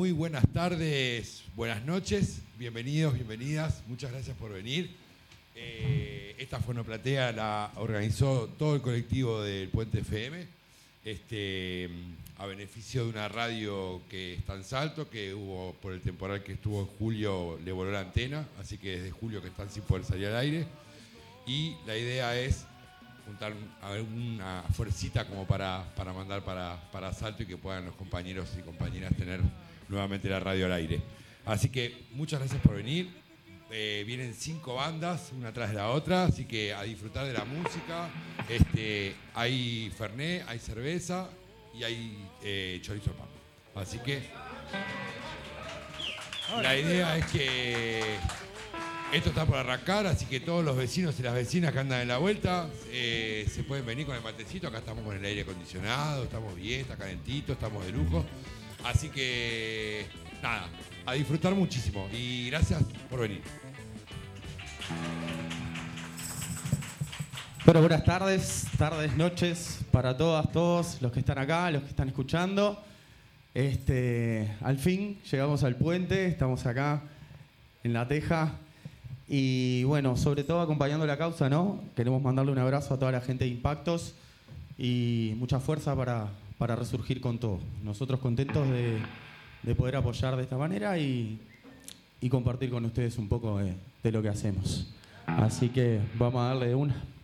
Muy buenas tardes, buenas noches, bienvenidos, bienvenidas, muchas gracias por venir. Esta fonoplatea la organizó todo el colectivo del Puente FM, a beneficio de una radio que está en Salto, que hubo por el temporal que estuvo en julio, le voló la antena, así que desde julio que están sin poder salir al aire. Y la idea es juntar una fuercita como para mandar para Salto y que puedan los compañeros y compañeras tener nuevamente la radio al aire. Así que muchas gracias por venir. Vienen 5 bandas, una tras de la otra, así que a disfrutar de la música. Hay fernet, hay cerveza y hay chorizo al pan. Así que la idea es que esto está por arrancar, así que todos los vecinos y las vecinas que andan en la vuelta se pueden venir con el matecito. Acá estamos con el aire acondicionado, estamos bien, está calentito, estamos de lujo. Así que nada, a disfrutar muchísimo y gracias por venir. Bueno, buenas tardes, noches para todas, todos los que están acá, los que están escuchando. Al fin llegamos al puente, estamos acá en La Teja y bueno, sobre todo acompañando la causa, ¿no? Queremos mandarle un abrazo a toda la gente de Impactos y mucha fuerza para resurgir con todo. Nosotros contentos de poder apoyar de esta manera y compartir con ustedes un poco de lo que hacemos. Así que vamos a darle una.